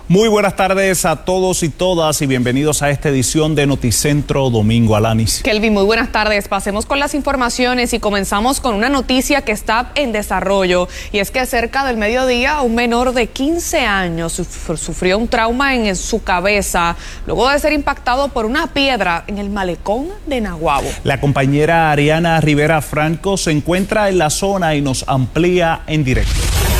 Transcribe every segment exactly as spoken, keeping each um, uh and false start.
Muy buenas tardes a todos y todas y bienvenidos a esta edición de Noticentro Domingo Alanis. Kelvin, muy buenas tardes. Pasemos con las informaciones y comenzamos con una noticia que está en desarrollo. Y es que cerca del mediodía un menor de quince años sufrió un trauma en su cabeza luego de ser impactado por una piedra en el malecón de Naguabo. La compañera Ariana Rivera Franco se encuentra en la zona y nos amplía en directo.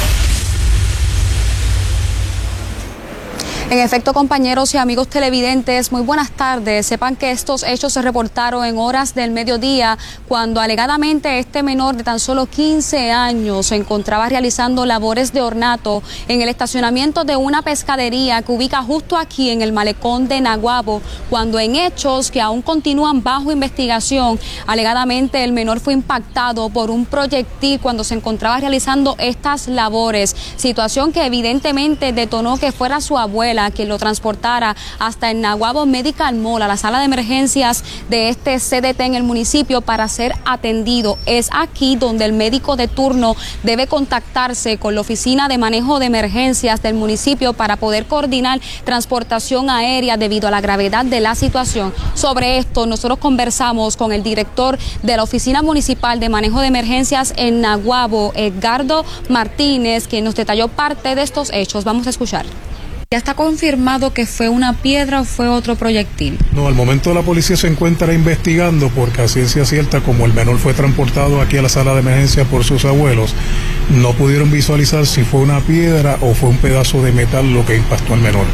En efecto, compañeros y amigos televidentes, muy buenas tardes. Sepan que estos hechos se reportaron en horas del mediodía, cuando alegadamente este menor de tan solo quince años se encontraba realizando labores de ornato en el estacionamiento de una pescadería que ubica justo aquí en el malecón de Naguabo, cuando en hechos que aún continúan bajo investigación, alegadamente el menor fue impactado por un proyectil cuando se encontraba realizando estas labores, situación que evidentemente detonó que fuera su abuela quien lo transportara hasta el Naguabo Medical Mall, a la sala de emergencias de este C D T en el municipio para ser atendido. Es aquí donde el médico de turno debe contactarse con la oficina de manejo de emergencias del municipio para poder coordinar transportación aérea debido a la gravedad de la situación. Sobre esto nosotros conversamos con el director de la oficina municipal de manejo de emergencias en Naguabo, Edgardo Martínez, quien nos detalló parte de estos hechos. Vamos a escuchar. ¿Ya está confirmado que fue una piedra o fue otro proyectil? No, al momento la policía se encuentra investigando porque a ciencia cierta, como el menor fue transportado aquí a la sala de emergencia por sus abuelos, no pudieron visualizar si fue una piedra o fue un pedazo de metal lo que impactó al menor.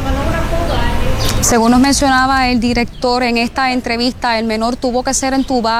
Según nos mencionaba el director en esta entrevista, el menor tuvo que ser entubado